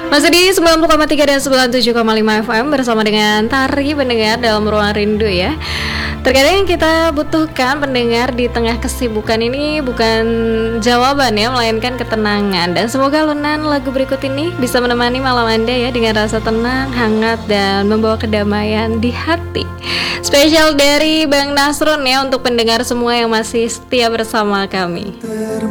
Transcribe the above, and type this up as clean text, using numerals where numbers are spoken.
Masih di 90,3 dan 97,5 FM bersama dengan Tari pendengar dalam Ruang Rindu ya. Terkadang yang kita butuhkan pendengar di tengah kesibukan ini bukan jawaban ya, melainkan ketenangan. Dan semoga alunan lagu berikut ini bisa menemani malam Anda ya dengan rasa tenang, hangat, dan membawa kedamaian di hati. Spesial dari Bang Nasrun ya untuk pendengar semua yang masih setia bersama kami.